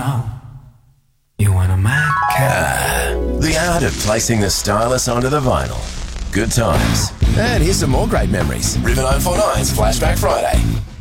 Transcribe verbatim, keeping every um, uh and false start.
know you want a Mac. Ah, the art of placing the stylus onto the vinyl. Good times. And here's some more great memories. River nine four nine's Flashback Friday.